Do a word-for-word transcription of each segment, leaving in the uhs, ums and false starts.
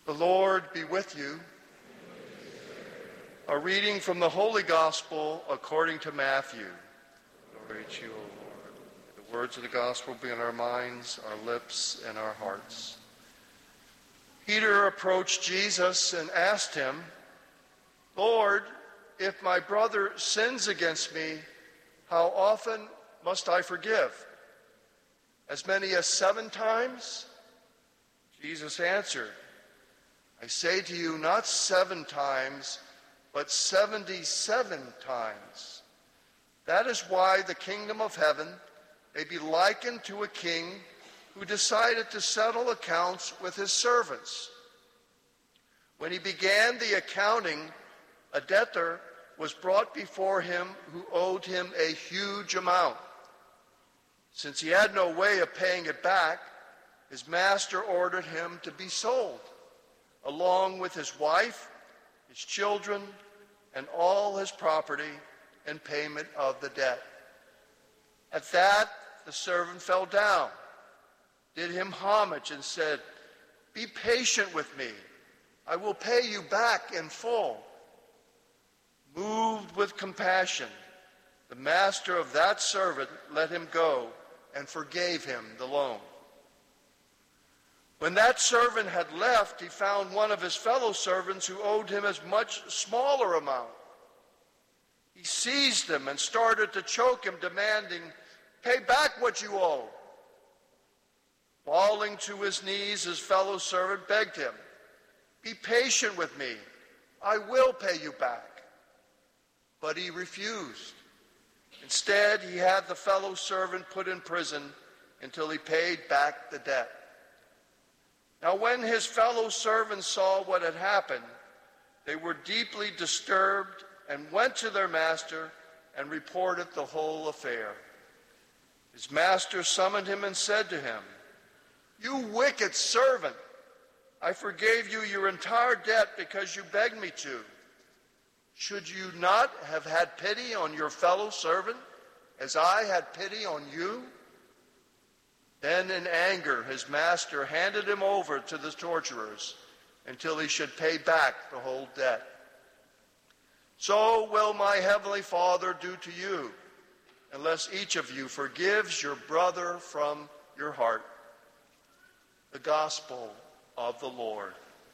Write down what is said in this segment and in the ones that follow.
The Lord be with you. A reading from the Holy Gospel according to Matthew. Glory to you, O Lord. May the words of the gospel be in our minds, our lips, and our hearts. Peter approached Jesus and asked him, Lord, if my brother sins against me, how often must I forgive? As many as seven times? Jesus answered, I say to you, not seven times, but seventy-seven times. That is why the kingdom of heaven may be likened to a king who decided to settle accounts with his servants. When he began the accounting, a debtor was brought before him who owed him a huge amount. Since he had no way of paying it back, his master ordered him to be sold, along with his wife, his children, and all his property in payment of the debt. At that, the servant fell down, did him homage, and said, Be patient with me. I will pay you back in full. Moved with compassion, the master of that servant let him go and forgave him the loan. When that servant had left, he found one of his fellow servants who owed him a much smaller amount. He seized him and started to choke him, demanding, Pay back what you owe. Falling to his knees, his fellow servant begged him, Be patient with me. I will pay you back. But he refused. Instead, he had the fellow servant put in prison until he paid back the debt. Now when his fellow servants saw what had happened, they were deeply disturbed and went to their master and reported the whole affair. His master summoned him and said to him, You wicked servant! I forgave you your entire debt because you begged me to. Should you not have had pity on your fellow servant as I had pity on you? Then in anger, his master handed him over to the torturers until he should pay back the whole debt. So will my heavenly Father do to you, unless each of you forgives your brother from your heart. The Gospel of the Lord.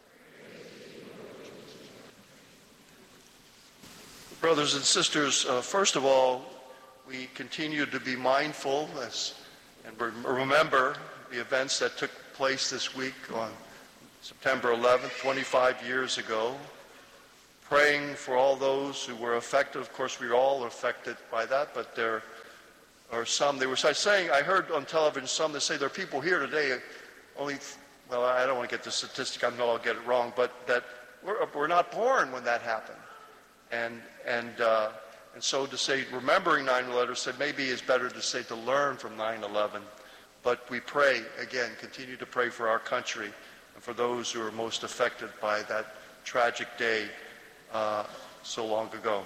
Brothers and sisters, uh, first of all, we continue to be mindful as and remember the events that took place this week on September eleventh, twenty-five years ago. Praying for all those who were affected. Of course, we all are affected by that, but there are some. They were saying, I heard on television some that say there are people here today, only, well, I don't want to get the statistic, I know I'll get it wrong, but that we're, we're not born when that happened. And, and, uh, And so to say, remembering nine eleven, said maybe it's better to say to learn from nine eleven. But we pray, again, continue to pray for our country and for those who are most affected by that tragic day uh, so long ago.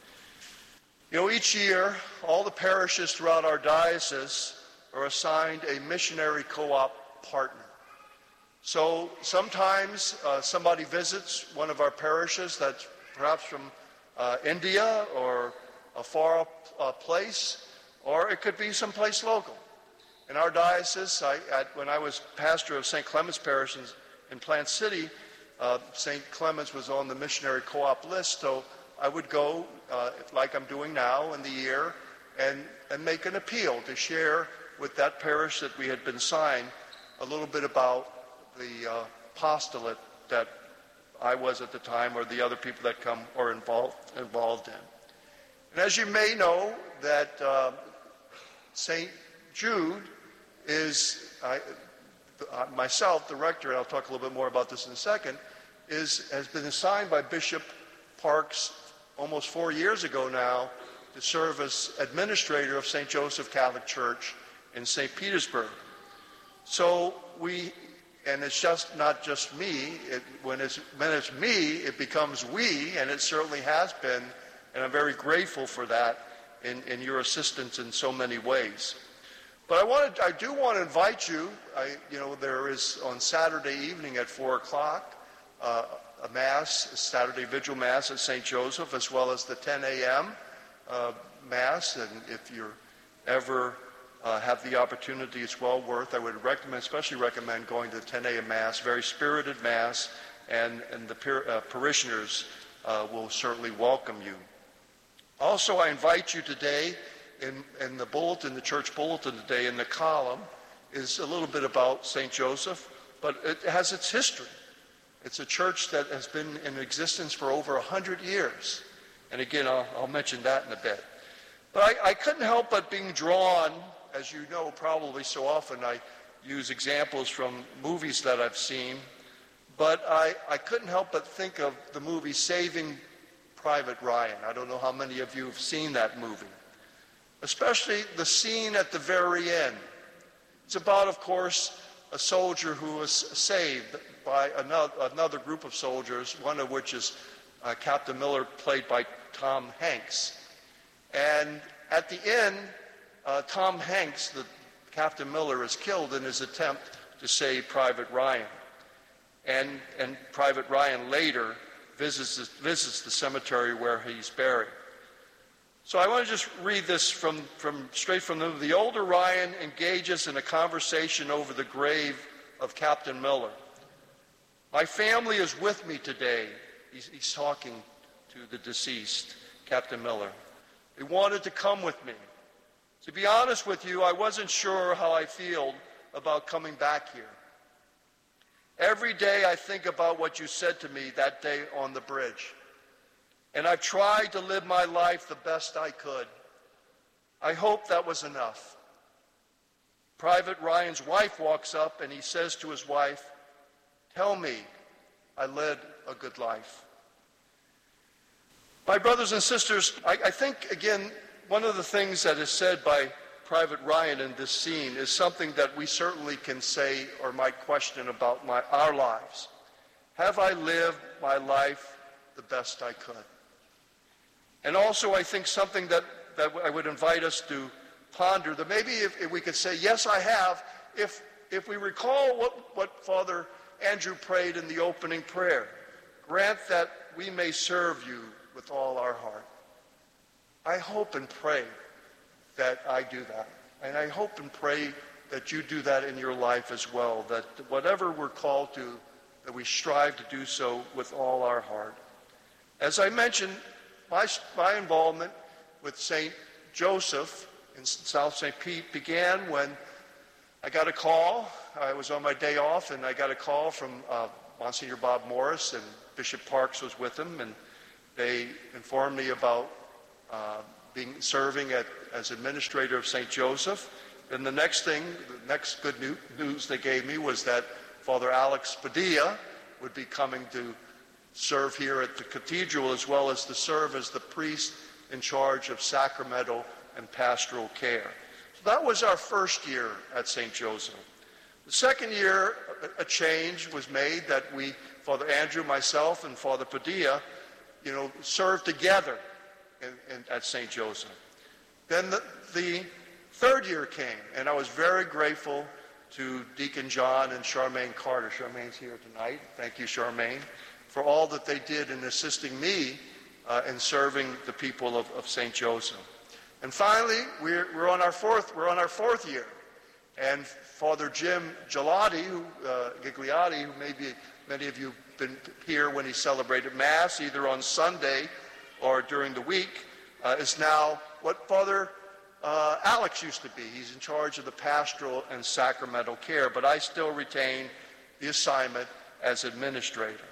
You know, each year, all the parishes throughout our diocese are assigned a missionary co-op partner. So sometimes uh, somebody visits one of our parishes that's perhaps from Uh, India or a far uh, place, or it could be someplace local. In our diocese, I, at, when I was pastor of Saint Clement's Parish in, in Plant City, uh, Saint Clement's was on the missionary co-op list, so I would go, uh, like I'm doing now in the year, and, and make an appeal to share with that parish that we had been signed a little bit about the uh, apostolate that I was at the time, or the other people that come or involved involved in. And as you may know, that uh, Saint Jude is, I, uh, myself, the rector, and I'll talk a little bit more about this in a second, is has been assigned by Bishop Parks almost four years ago now to serve as administrator of Saint Joseph Catholic Church in Saint Petersburg. So we. And it's just not just me. It, when, it's, when it's me, it becomes we, and it certainly has been. And I'm very grateful for that in, in your assistance in so many ways. But I wanted, I do want to invite you. I, you know, there is on Saturday evening at four o'clock uh, a Mass, a Saturday Vigil Mass at Saint Joseph, as well as the ten a.m. Uh, Mass. And if you're ever uh, have the opportunity, it's well worth. I would recommend, especially recommend going to the ten a.m. Mass, very spirited Mass, and, and the par- uh, parishioners uh, will certainly welcome you. Also, I invite you today, in, in the bulletin, the church bulletin today, in the column, is a little bit about Saint Joseph, but it has its history. It's a church that has been in existence for over a hundred years. And again, I'll, I'll mention that in a bit. But I, I couldn't help but being drawn, as you know probably so often, I use examples from movies that I've seen, but I, I couldn't help but think of the movie Saving Private Ryan. I don't know how many of you have seen that movie. Especially the scene at the very end. It's about, of course, a soldier who was saved by another, another group of soldiers, one of which is uh, Captain Miller, played by Tom Hanks. And at the end, uh, Tom Hanks, the Captain Miller, is killed in his attempt to save Private Ryan. And, and Private Ryan later visits, visits the cemetery where he's buried. So I want to just read this from, from straight from the, the older Ryan engages in a conversation over the grave of Captain Miller. My family is with me today. He's, he's talking to the deceased, Captain Miller. They wanted to come with me. To be honest with you, I wasn't sure how I feel about coming back here. Every day I think about what you said to me that day on the bridge. And I've tried to live my life the best I could. I hope that was enough. Private Ryan's wife walks up and he says to his wife, "Tell me I led a good life." My brothers and sisters, I, I think, again, one of the things that is said by Private Ryan in this scene is something that we certainly can say or might question about my, our lives. Have I lived my life the best I could? And also, I think something that, that I would invite us to ponder, that maybe if, if we could say, yes, I have, if, if we recall what, what Father Andrew prayed in the opening prayer, grant that we may serve you with all our heart. I hope and pray that I do that. And I hope and pray that you do that in your life as well, that whatever we're called to, that we strive to do so with all our heart. As I mentioned, my, my involvement with Saint Joseph in South Saint Pete began when I got a call. I was on my day off, and I got a call from uh, Monsignor Bob Morris, and Bishop Parks was with him, and they informed me about uh, being serving at, as administrator of Saint Joseph. And the next thing, the next good new, news they gave me was that Father Alex Padilla would be coming to serve here at the cathedral, as well as to serve as the priest in charge of sacramental and pastoral care. So that was our first year at Saint Joseph. The second year, a change was made that we, Father Andrew, myself, and Father Padilla, you know, served together in, in, at Saint Joseph. Then the, the third year came, and I was very grateful to Deacon John and Charmaine Carter. Charmaine's here tonight. Thank you, Charmaine, for all that they did in assisting me uh, in serving the people of, of Saint Joseph. And finally, we're, we're on our fourth we're on our fourth year, and Father Jim Gigliotti, who, uh, Gigliotti, who maybe many of you have been here when he celebrated Mass, either on Sunday or during the week, uh, is now what Father uh, Alex used to be. He's in charge of the pastoral and sacramental care, but I still retain the assignment as administrator.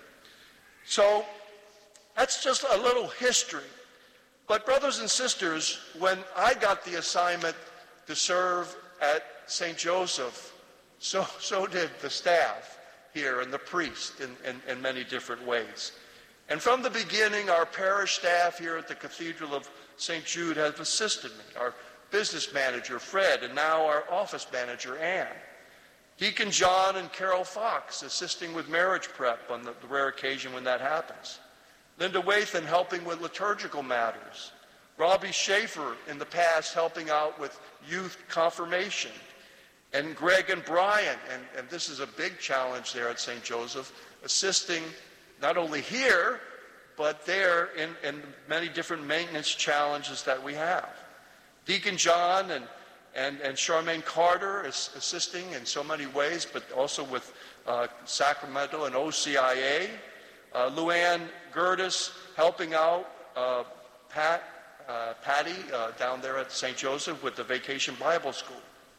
So that's just a little history. But brothers and sisters, when I got the assignment to serve at Saint Joseph, so, so did the staff here and the priest in, in, in many different ways. And from the beginning, our parish staff here at the Cathedral of Saint Jude has assisted me. Our business manager, Fred, and now our office manager, Ann. Deacon John and Carol Fox assisting with marriage prep on the, the rare occasion when that happens. Linda Wathan helping with liturgical matters. Robbie Schaefer in the past helping out with youth confirmation. And Greg and Brian, and, and this is a big challenge there at Saint Joseph, assisting not only here, but there in, in many different maintenance challenges that we have. Deacon John and, and, and Charmaine Carter is assisting in so many ways, but also with uh, Sacramento and O C I A. Uh, Luann Gertis helping out uh, Pat, uh, Patty uh, down there at Saint Joseph with the Vacation Bible School.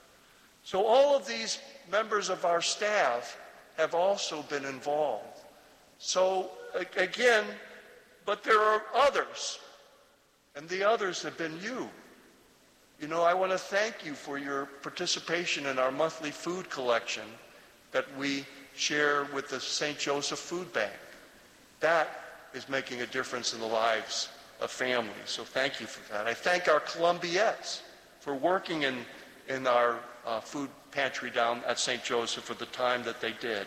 So all of these members of our staff have also been involved. So again, but there are others, and the others have been you. You know, I want to thank you for your participation in our monthly food collection that we share with the Saint Joseph Food Bank. That is making a difference in the lives of families. So thank you for that. I thank our Columbiettes for working in, in our uh, food pantry down at Saint Joseph for the time that they did.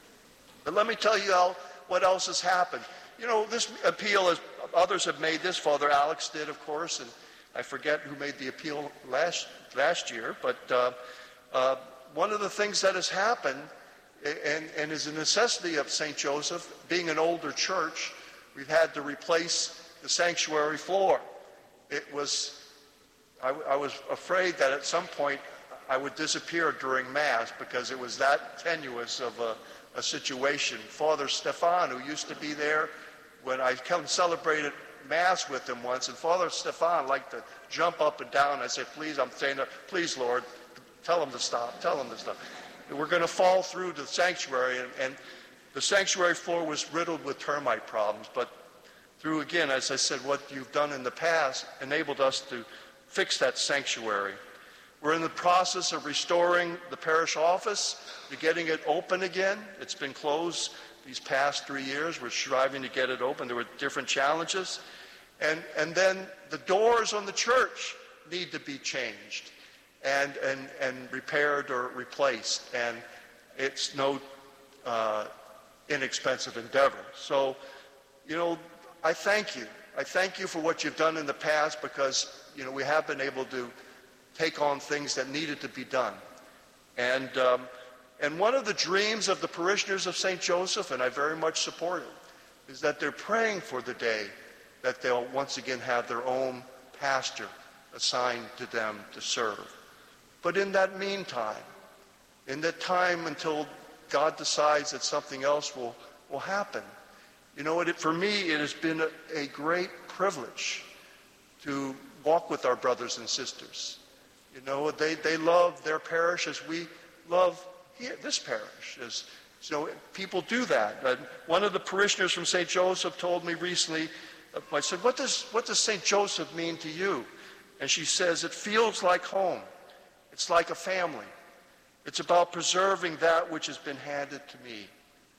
But let me tell you how, what else has happened. You know, this appeal, as others have made this, Father Alex did, of course, and I forget who made the appeal last, last year, but uh, uh, one of the things that has happened and, and is a necessity of Saint Joseph, being an older church, we've had to replace the sanctuary floor. It was, I, I was afraid that at some point I would disappear during Mass because it was that tenuous of a, a situation. Father Stefan, who used to be there when I come celebrated Mass with him once, and Father Stefan liked to jump up and down. I said, please, I'm saying, please, Lord, tell him to stop, tell him to stop. We're going to fall through the sanctuary, and, and the sanctuary floor was riddled with termite problems, but through, again, as I said, what you've done in the past enabled us to fix that sanctuary. We're in the process of restoring the parish office, to getting it open again. It's been closed these past three years. We're striving to get it open. There were different challenges. And, and then the doors on the church need to be changed and, and, and repaired or replaced. And it's no uh, inexpensive endeavor. So, you know, I thank you. I thank you for what you've done in the past, because, you know, we have been able to take on things that needed to be done. And, um, and one of the dreams of the parishioners of Saint Joseph, and I very much support it, is that they're praying for the day that they'll once again have their own pastor assigned to them to serve. But in that meantime, in that time until God decides that something else will, will happen, you know, it, for me, it has been a, a great privilege to walk with our brothers and sisters. You know, they, they love their parish as we love here, this parish. As, so people do that. And one of the parishioners from Saint Joseph told me recently, I said, what does, what does Saint Joseph mean to you? And she says, it feels like home. It's like a family. It's about preserving that which has been handed to me.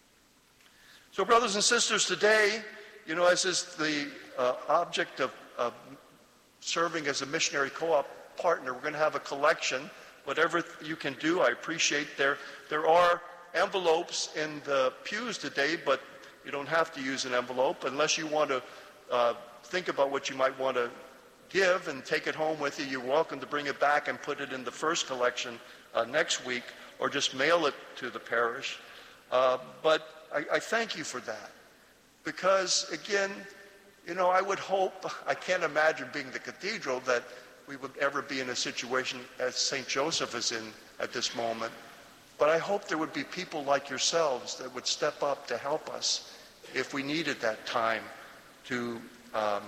So brothers and sisters, today, you know, as is the uh, object of, of serving as a missionary co-op partner, we're going to have a collection. Whatever you can do, I appreciate. There, there are envelopes in the pews today, but you don't have to use an envelope unless you want to uh, think about what you might want to give and take it home with you. You're welcome to bring it back and put it in the first collection uh, next week, or just mail it to the parish. Uh, but I, I thank you for that, because again, you know, I would hope, I can't imagine being the cathedral, that we would ever be in a situation as Saint Joseph is in at this moment. But I hope there would be people like yourselves that would step up to help us if we needed that time to um,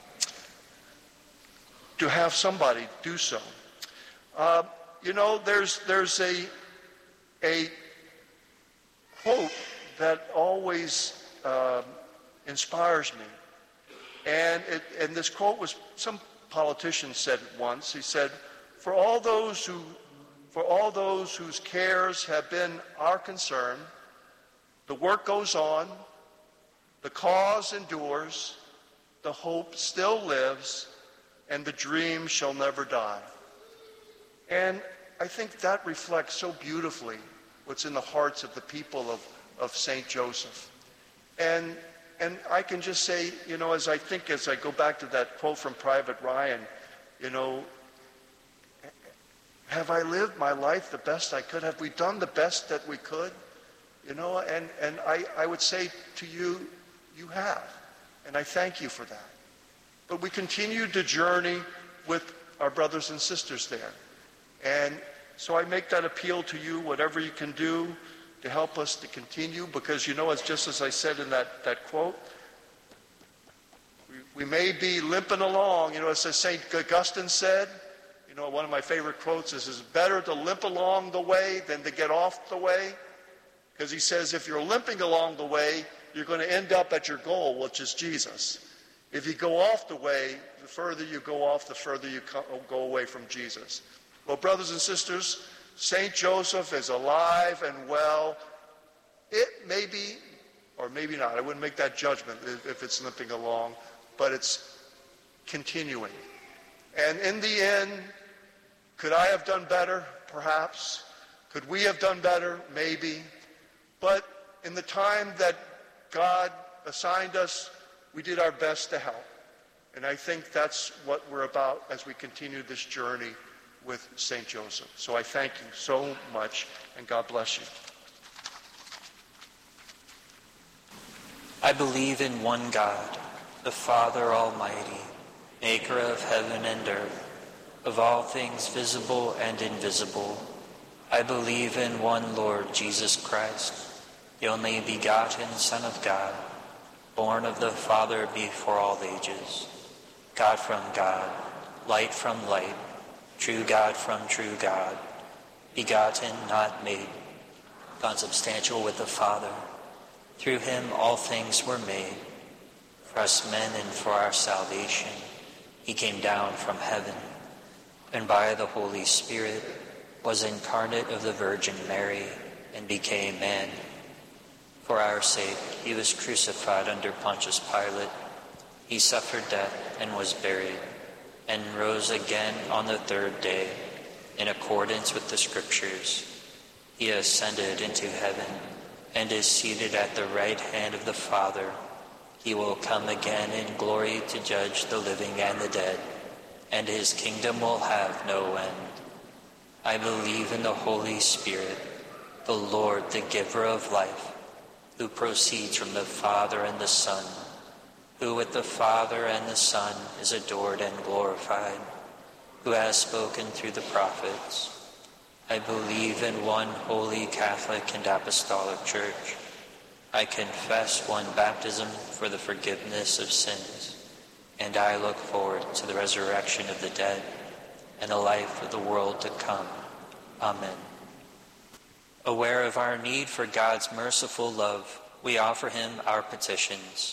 to have somebody do so. Uh, you know, there's there's a a quote that always uh, inspires me, and it, and this quote was, some politician said it once. He said, "For all those who, for all those whose cares have been our concern, the work goes on, the cause endures, the hope still lives, and the dream shall never die." And I think that reflects so beautifully what's in the hearts of the people of, of Saint Joseph. And And I can just say, you know, as I think, as I go back to that quote from Private Ryan, you know, have I lived my life the best I could? Have we done the best that we could? You know, and, and I, I would say to you, you have. And I thank you for that. But we continued to journey with our brothers and sisters there. And so I make that appeal to you, whatever you can do to help us to continue, because you know, it's just as I said in that, that quote, we, we may be limping along, you know, as Saint Augustine said, you know, one of my favorite quotes is, it's better to limp along the way than to get off the way. Because he says, if you're limping along the way, you're going to end up at your goal, which is Jesus. If you go off the way, the further you go off, the further you go away from Jesus. Well, brothers and sisters, Saint Joseph is alive and well. It may be, or maybe not, I wouldn't make that judgment if it's limping along, but it's continuing. And in the end, could I have done better? Perhaps. Could we have done better? Maybe. But in the time that God assigned us, we did our best to help. And I think that's what we're about as we continue this journey with Saint Joseph. So I thank you so much, and God bless you. I believe in one God, the Father Almighty, maker of heaven and earth, of all things visible and invisible. I believe in one Lord Jesus Christ, the only begotten Son of God, born of the Father before all ages, God from God, light from light, true God from true God, begotten, not made, consubstantial with the Father. Through him all things were made. For us men and for our salvation, he came down from heaven, and by the Holy Spirit was incarnate of the Virgin Mary and became man. For our sake he was crucified under Pontius Pilate. He suffered death and was buried, and rose again on the third day, in accordance with the Scriptures. He ascended into heaven, and is seated at the right hand of the Father. He will come again in glory to judge the living and the dead, and his kingdom will have no end. I believe in the Holy Spirit, the Lord, the giver of life, who proceeds from the Father and the Son, who with the Father and the Son is adored and glorified, who has spoken through the prophets. I believe in one holy Catholic and Apostolic Church. I confess one baptism for the forgiveness of sins, and I look forward to the resurrection of the dead and the life of the world to come. Amen. Aware of our need for God's merciful love, we offer him our petitions.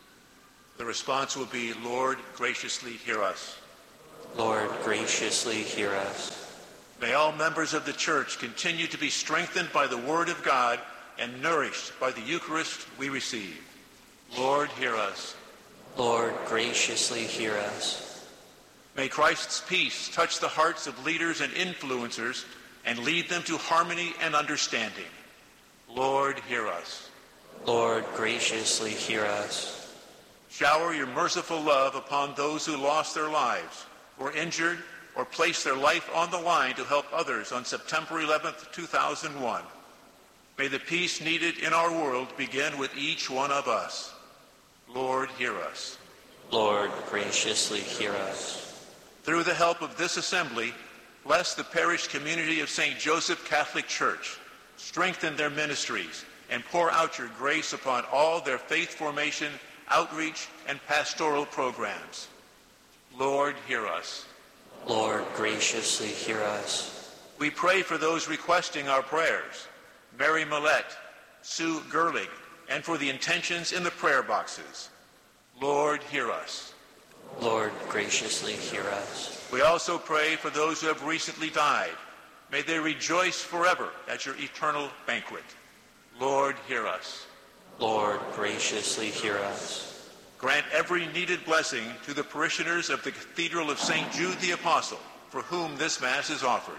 The response will be, Lord, graciously hear us. Lord, graciously hear us. May all members of the Church continue to be strengthened by the Word of God and nourished by the Eucharist we receive. Lord, hear us. Lord, graciously hear us. May Christ's peace touch the hearts of leaders and influencers and lead them to harmony and understanding. Lord, hear us. Lord, graciously hear us. Shower your merciful love upon those who lost their lives, were injured, or placed their life on the line to help others on September eleventh, two thousand one. May the peace needed in our world begin with each one of us. Lord, hear us. Lord, graciously hear us. Through the help of this assembly, bless the parish community of Saint Joseph Catholic Church, strengthen their ministries, and pour out your grace upon all their faith formation, outreach, and pastoral programs. Lord, hear us. Lord, graciously hear us. We pray for those requesting our prayers, Mary Millette, Sue Gerlig, and for the intentions in the prayer boxes. Lord, hear us. Lord, graciously hear us. We also pray for those who have recently died. May they rejoice forever at your eternal banquet. Lord, hear us. Lord, graciously hear us. Grant every needed blessing to the parishioners of the Cathedral of Saint Jude the Apostle, for whom this Mass is offered.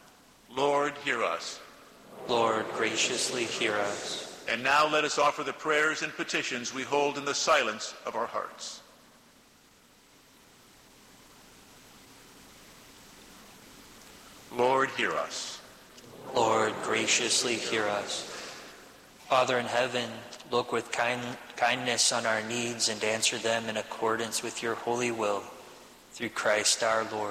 Lord, hear us. Lord, graciously hear us. And now let us offer the prayers and petitions we hold in the silence of our hearts. Lord, hear us. Lord, graciously hear us. Father in heaven, look with kind, kindness on our needs and answer them in accordance with your holy will, through Christ our Lord.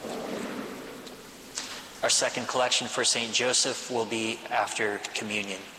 Our second collection for Saint Joseph will be after communion.